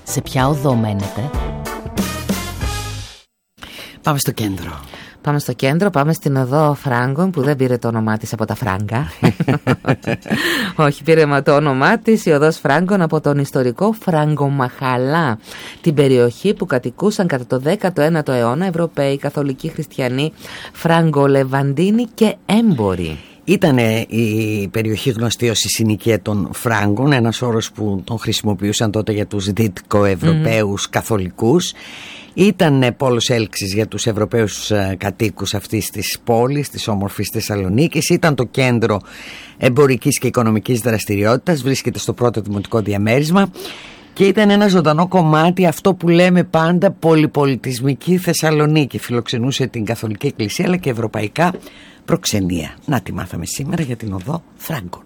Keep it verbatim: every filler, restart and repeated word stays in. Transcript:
Σε ποια οδό μένετε? Πάμε στο κέντρο. Πάμε στο κέντρο, πάμε στην οδό Φράγκων, που δεν πήρε το όνομά της από τα φράγκα. Όχι, πήρε το όνομά της η οδός Φράγκων από τον ιστορικό Φραγκομαχαλά, την περιοχή που κατοικούσαν κατά το δέκατο ένατο αιώνα Ευρωπαίοι, Καθολικοί, Χριστιανοί, Φραγκολεβαντίνοι και έμποροι. Ήτανε η περιοχή γνωστή ως η συνοικία των Φράγκων, ένας όρος που τον χρησιμοποιούσαν τότε για τους Δυτικοευρωπαίους mm. καθολικούς. Ήταν πόλος έλξης για τους Ευρωπαίους κατοίκους αυτής της πόλης, της όμορφης Θεσσαλονίκης. Ήταν το κέντρο εμπορικής και οικονομικής δραστηριότητας, βρίσκεται στο πρώτο δημοτικό διαμέρισμα και ήταν ένα ζωντανό κομμάτι, αυτό που λέμε πάντα πολυπολιτισμική Θεσσαλονίκη. Φιλοξενούσε την Καθολική Εκκλησία αλλά και ευρωπαϊκά προξενία. Να τη μάθαμε σήμερα για την οδό Φράγκων.